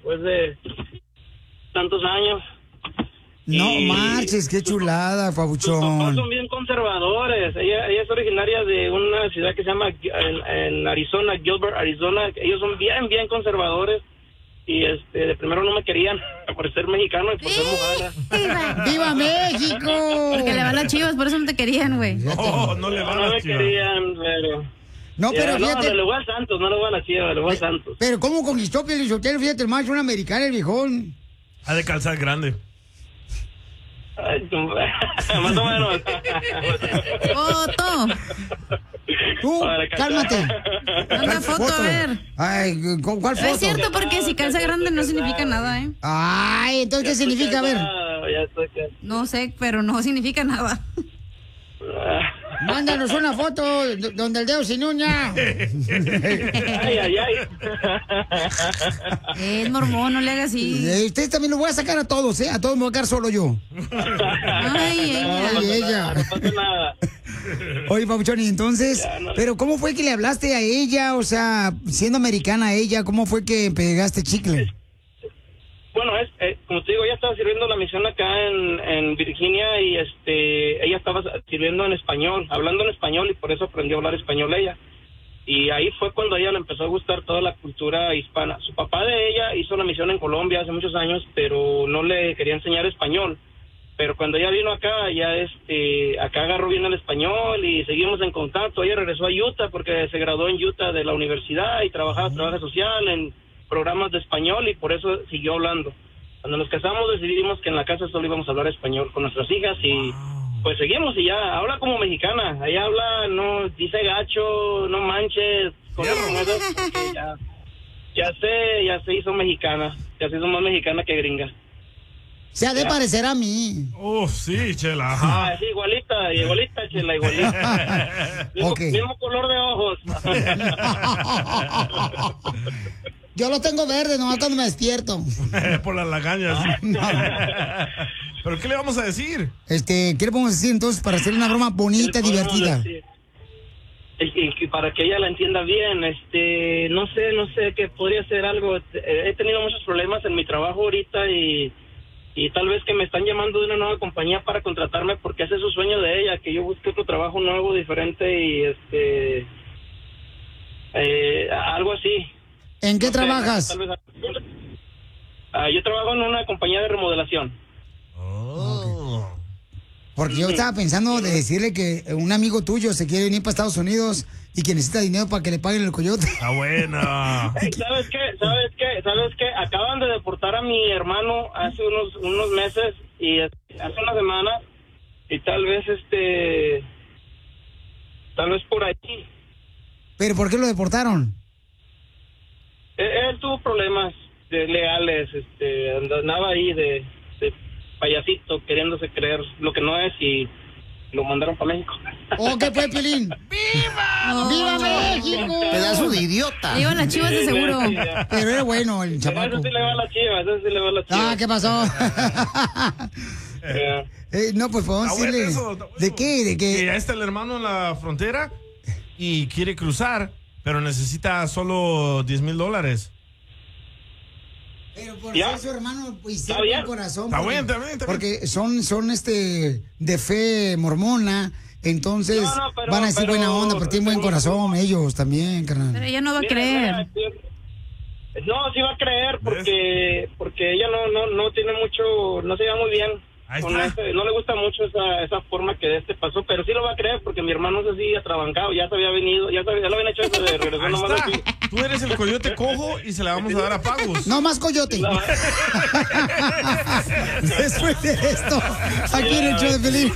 después de tantos años. No marches, qué chulada, Sus papás papuchón. son bien conservadores. Ella es originaria de una ciudad que se llama en Arizona, Gilbert, Arizona. Ellos son bien conservadores. Y de primero no me querían por ser mexicano y por ser mujer. ¡Viva México! Porque le van las Chivas, por eso no te querían, güey. No le van No a me querían, pero... No, pero fíjate. No, le voy al Santos, no le voy a la Chivas, le voy al Santos. Pero ¿cómo conquistó Piolín Sotelo? Fíjate, el macho, un americano, el viejón. Ha de calzar grande. Ay, más o menos. ¡Foto! Tú, cálmate. Manda foto, a ver. Ay, ¿cuál foto? Es cierto, porque si calza grande no significa nada, ¿eh? Ay, entonces, ¿qué significa? A ver. No sé, pero no significa nada. Mándanos una foto donde el dedo sin uña. Ay. Es mormón, no le hagas así. Usted también lo voy a sacar a todos, ¿eh? A todos me voy a quedar solo yo. Ay, ella. No pasa nada. Oye, papuchón, y entonces, ¿pero cómo fue que le hablaste a ella? O sea, siendo americana ella, ¿cómo fue que pegaste chicle? Bueno, como te digo, ella estaba sirviendo la misión acá en Virginia y ella estaba sirviendo en español, hablando en español y por eso aprendió a hablar español ella. Y ahí fue cuando a ella le empezó a gustar toda la cultura hispana. Su papá de ella hizo la misión en Colombia hace muchos años, pero no le quería enseñar español. Pero cuando ella vino acá, ya acá agarró bien el español y seguimos en contacto. Ella regresó a Utah porque se graduó en Utah de la universidad y trabajaba trabajo social en programas de español y por eso siguió hablando. Cuando nos casamos decidimos que en la casa solo íbamos a hablar español con nuestras hijas y pues seguimos y ya habla como mexicana. Ella habla, no dice gacho, no manches, cosas como esas, porque ya se hizo mexicana, ya se hizo más mexicana que gringa. Se ha de parecer a mí. Oh, sí, Chela. Ajá. Sí, igualita, Chela, igualita. Mismo color de ojos. Yo lo tengo verde, nomás cuando me despierto. Por las lagañas. ¿Pero qué le vamos a decir? ¿Qué le podemos decir entonces para hacer una broma bonita, divertida? Y para que ella la entienda bien, no sé, que podría ser algo. He tenido muchos problemas en mi trabajo ahorita y tal vez que me están llamando de una nueva compañía para contratarme porque ese es su sueño de ella, que yo busque otro trabajo nuevo, diferente y algo así. ¿En qué trabajas? Tal vez, yo trabajo en una compañía de remodelación. Oh. Porque yo estaba pensando de decirle que un amigo tuyo se quiere venir para Estados Unidos y que necesita dinero para que le paguen el coyote. Está buena. ¿Sabes qué? Acaban de deportar a mi hermano hace unos meses y hace una semana y tal vez por ahí. ¿Pero por qué lo deportaron? Él tuvo problemas legales, andaba ahí de payasito queriéndose creer lo que no es y lo mandaron para México. ¿Oh, qué fue, Piolín? ¡Viva! ¡Viva México! Pedazo de idiota. Le iban las Chivas de seguro. Pero era bueno el chamaco. Eso sí le va a la Chivas, Ah, ¿qué pasó? No, pues podemos Está bueno decirle. eso, está bueno. ¿De qué? ¿De qué? Que ya está el hermano en la frontera y quiere cruzar, pero necesita solo $10,000. Pero por ¿Ya? ser su hermano, pues Está tiene bien. buen corazón. Está porque- bien, está bien, está bien. Porque son de fe mormona, entonces No, pero- van a decir pero- buena onda, pero tienen buen corazón ellos también, carnal. Pero ella no va a Mira, creer. No, sí va a creer porque ella no tiene mucho, no se lleva muy bien. Ahí Con está. no le gusta mucho esa forma que pasó, pero sí lo va a creer porque mi hermano es así atrabancado, ya se había venido, ya lo habían hecho eso de regresar Ahí nomás está. aquí. Tú eres el coyote cojo y se la vamos a dar a pagos. No más coyote. Después de esto, aquí en el show de Pelín.